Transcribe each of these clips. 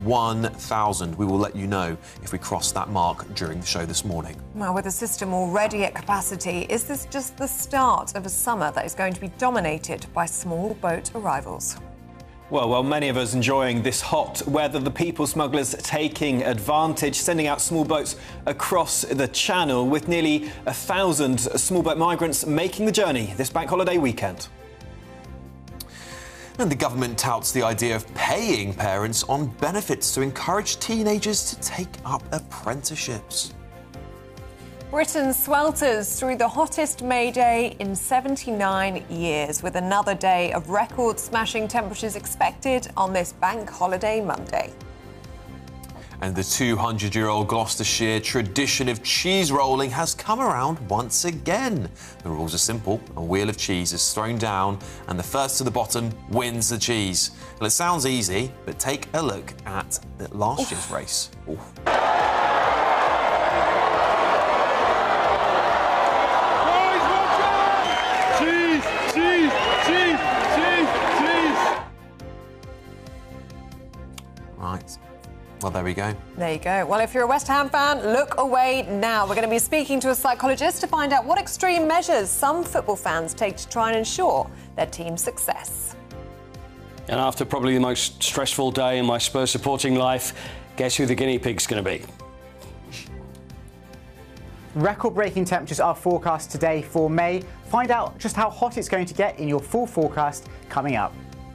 1,000. We will let you know if we cross that mark during the show this morning. Well, with the system already at capacity, is this just the start of a summer that is going to be dominated by small boat arrivals? Well, many of us enjoying this hot weather. The people smugglers taking advantage, sending out small boats across the channel, with nearly 1,000 small boat migrants making the journey this bank holiday weekend. And the government touts the idea of paying parents on benefits to encourage teenagers to take up apprenticeships. Britain swelters through the hottest May Day in 79 years, with another day of record-smashing temperatures expected on this bank holiday Monday. And the 200-year-old Gloucestershire tradition of cheese rolling has come around once again. The rules are simple. A wheel of cheese is thrown down and the first to the bottom wins the cheese. Well, it sounds easy, but take a look at last year's race. Ooh. Right. Well, there we go. There you go. Well, if you're a West Ham fan, look away now. We're going to be speaking to a psychologist to find out what extreme measures some football fans take to try and ensure their team's success. And after probably the most stressful day in my Spurs supporting life, guess who the guinea pig's going to be? Record-breaking temperatures are forecast today for May. Find out just how hot it's going to get in your full forecast coming up.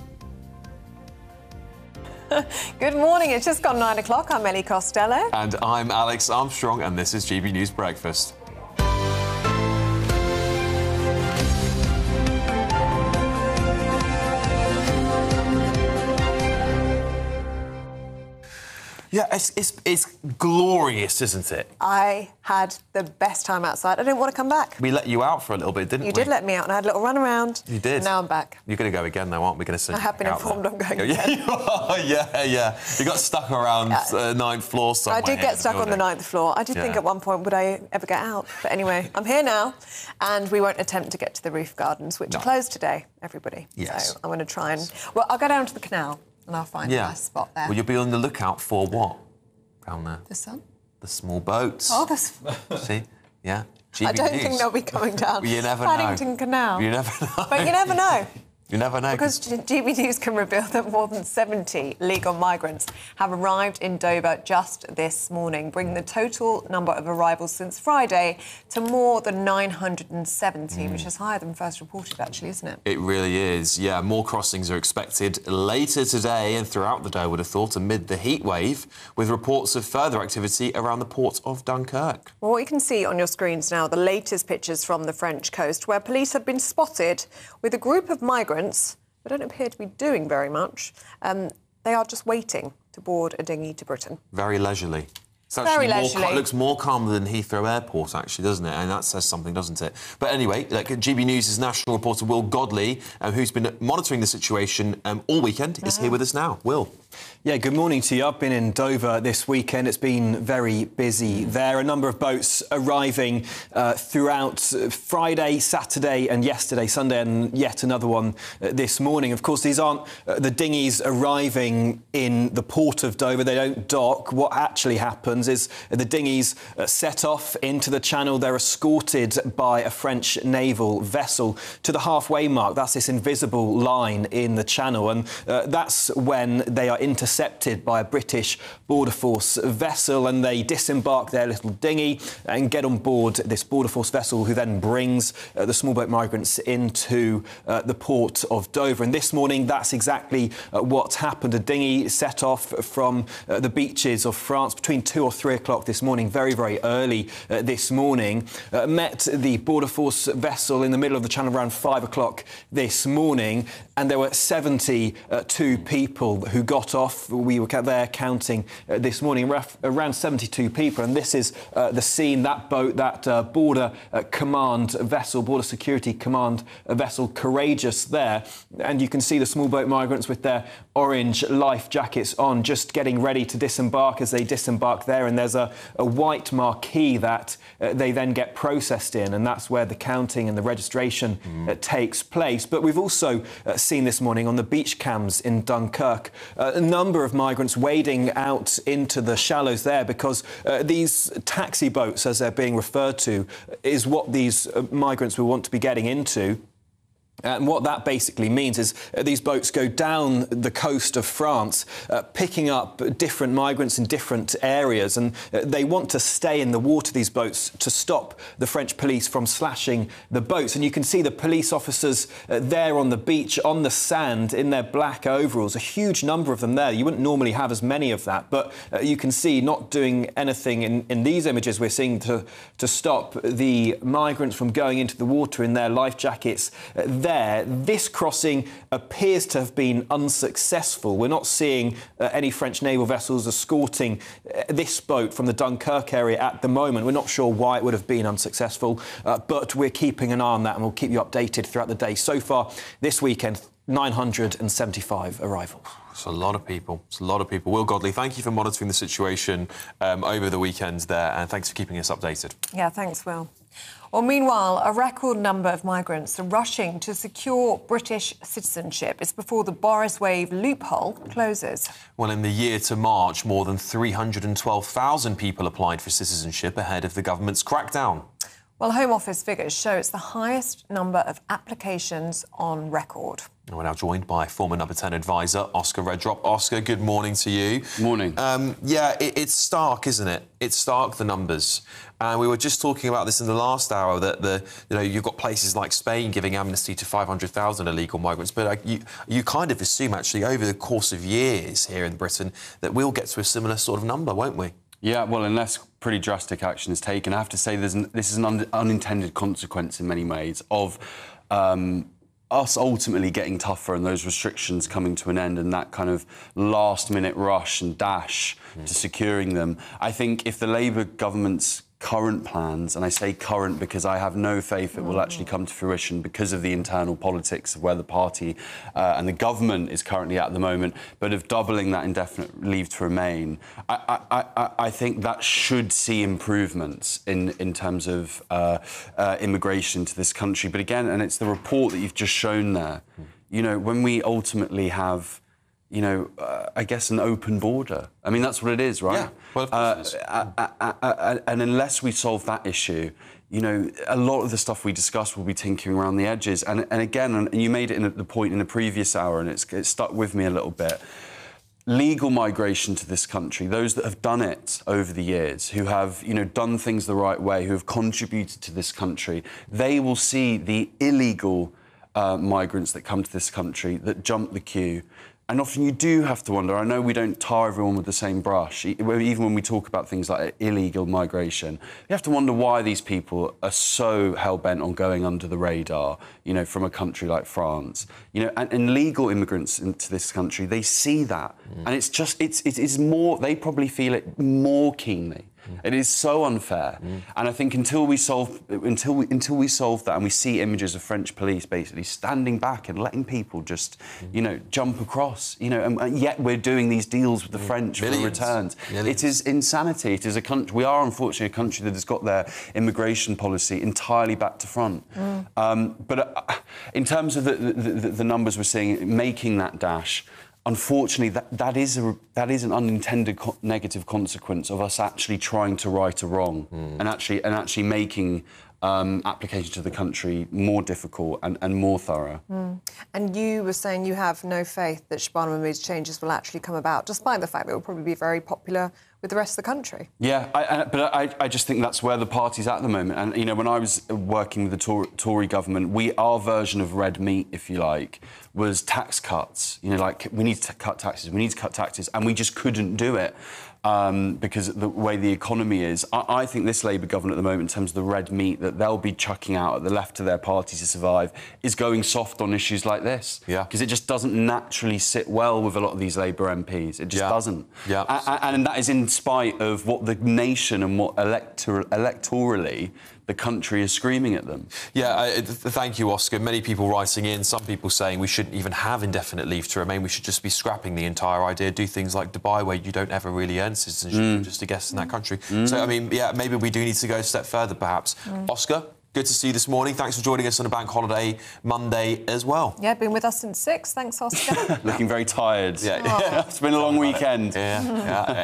Good morning. It's just gone 9 o'clock. I'm Ellie Costello. And I'm Alex Armstrong, and this is GB News Breakfast. Yeah, it's glorious, isn't it? I had the best time outside. I didn't want to come back. We let you out for a little bit, didn't we? You did let me out, and I had a little run around. You did. And now I'm back. You're going to go again, though, aren't we? Going to send I have been informed I'm going again. Yeah. You got stuck around the 9th floor somewhere. I did get stuck on the 9th floor. I did think at one point, would I ever get out? But anyway, I'm here now, and we won't attempt to get to the roof gardens, which are closed today, everybody. Yes. So I'm going to try and... Well, I'll go down to the canal, and I'll find a nice spot there. Well, you'll be on the lookout for what? Down there. The sun? The small boats. Oh, See? Yeah. I don't think they'll be coming down You never know. Paddington Canal. You never know. But you never know. You never know. Because GB News can reveal that more than 70 legal migrants have arrived in Dover just this morning, bringing the total number of arrivals since Friday to more than 970, which is higher than first reported, actually, isn't it? It really is, yeah. More crossings are expected later today and throughout the day, I would have thought, amid the heat wave, with reports of further activity around the port of Dunkirk. Well, what you can see on your screens now, the latest pictures from the French coast, where police have been spotted with a group of migrants who don't appear to be doing very much. They are just waiting to board a dinghy to Britain. Very leisurely. It's Very leisurely. It looks more calm than Heathrow Airport, actually, doesn't it? And that says something, doesn't it? But anyway, like GB News' national reporter Will Godley, who's been monitoring the situation all weekend, is here with us now. Will. Yeah, good morning to you. I've been in Dover this weekend. It's been very busy there. A number of boats arriving throughout Friday, Saturday and yesterday, Sunday, and yet another one this morning. Of course, these aren't the dinghies arriving in the port of Dover. They don't dock. What actually happens is the dinghies set off into the channel. They're escorted by a French naval vessel to the halfway mark. That's this invisible line in the channel. And that's when they are intercepted by a British Border Force vessel, and they disembark their little dinghy and get on board this Border Force vessel, who then brings the small boat migrants into the port of Dover. And this morning, that's exactly what happened. A dinghy set off from the beaches of France between 2 or 3 o'clock this morning, very, very early this morning, met the Border Force vessel in the middle of the channel around 5 o'clock this morning, and there were 72 people who got off. We were there counting this morning, around 72 people, and this is the scene. That boat, that Border Command vessel, Border Security Command vessel, Courageous there, and you can see the small boat migrants with their orange life jackets on, just getting ready to disembark. As they disembark there, and there's a white marquee that they then get processed in, and that's where the counting and the registration takes place. But we've also seen this morning on the beach cams in Dunkirk. A number of migrants wading out into the shallows there because these taxi boats, as they're being referred to, is what these migrants will want to be getting into. And what that basically means is these boats go down the coast of France, picking up different migrants in different areas, and they want to stay in the water, these boats, to stop the French police from slashing the boats. And you can see the police officers there on the beach, on the sand, in their black overalls, a huge number of them there. You wouldn't normally have as many of that, but you can see not doing anything in these images we're seeing to stop the migrants from going into the water in their life jackets there. This crossing appears to have been unsuccessful. We're not seeing any French naval vessels escorting this boat from the Dunkirk area at the moment. We're not sure why it would have been unsuccessful, but we're keeping an eye on that and we'll keep you updated throughout the day. So far, this weekend, 975 arrivals. It's a lot of people. It's a lot of people. Will Godley, thank you for monitoring the situation over the weekend there, and thanks for keeping us updated. Yeah, thanks, Will. Well, meanwhile, a record number of migrants are rushing to secure British citizenship. It's before the Boris Wave loophole closes. Well, in the year to March, more than 312,000 people applied for citizenship ahead of the government's crackdown. Well, Home Office figures show it's the highest number of applications on record. We're now joined by former Number 10 advisor Oscar Redrop. Oscar, good morning to you. Morning. It's stark, isn't it? It's stark, the numbers. And we were just talking about this in the last hour, that you've got places like Spain giving amnesty to 500,000 illegal migrants, but you kind of assume, actually, over the course of years here in Britain, that we'll get to a similar sort of number, won't we? Yeah, well, unless pretty drastic action is taken. I have to say this is an unintended consequence in many ways of us ultimately getting tougher and those restrictions coming to an end and that kind of last-minute rush and dash to securing them. I think if the Labour government's current plans, and I say current because I have no faith it will actually come to fruition because of the internal politics of where the party and the government is currently at the moment, but of doubling that indefinite leave to remain, I think that should see improvements in terms of immigration to this country. But again, and it's the report that you've just shown there, you know, when we ultimately have I guess an open border. I mean, that's what it is, right? Yeah, well, of course it is. And unless we solve that issue, a lot of the stuff we discussed will be tinkering around the edges. And again, and you made it the point in the previous hour, and it stuck with me a little bit. Legal migration to this country, those that have done it over the years, who have, done things the right way, who have contributed to this country, they will see the illegal migrants that come to this country that jump the queue. And often you do have to wonder, I know we don't tar everyone with the same brush, even when we talk about things like illegal migration, you have to wonder why these people are so hell-bent on going under the radar, from a country like France. And legal immigrants into this country, they see that. And it is more, they probably feel it more keenly. It is so unfair, and I think until we solve that, and we see images of French police basically standing back and letting people just, jump across, and yet we're doing these deals with the French for returns. It is insanity. It is a country. We are unfortunately a country that has got their immigration policy entirely back to front. But in terms of the numbers we're seeing, making that dash. Unfortunately, that is an unintended negative consequence of us actually trying to right a wrong and actually making application to the country more difficult and more thorough. And you were saying you have no faith that Shabana Mahmood's changes will actually come about, despite the fact that it will probably be very popular with the rest of the country. Yeah, but I just think that's where the party's at the moment. And, when I was working with the Tory government, our version of red meat, if you like, was tax cuts. We need to cut taxes, and we just couldn't do it. Because of the way the economy is. I think this Labour government at the moment, in terms of the red meat that they'll be chucking out at the left of their party to survive, is going soft on issues like this. Yeah. Because it just doesn't naturally sit well with a lot of these Labour MPs. It just doesn't. Yeah. And that is in spite of what the nation and what electorally the country is screaming at them. Yeah, thank you, Oscar. Many people writing in, some people saying we shouldn't even have indefinite leave to remain. We should just be scrapping the entire idea, do things like Dubai, where you don't ever really earn citizenship, just a guest in that country. So, I mean, yeah, maybe we do need to go a step further, perhaps. Oscar, good to see you this morning. Thanks for joining us on a bank holiday Monday as well. Yeah, been with us since 6. Thanks, Oscar. Looking very tired. Yeah. It's been a long weekend. Yeah.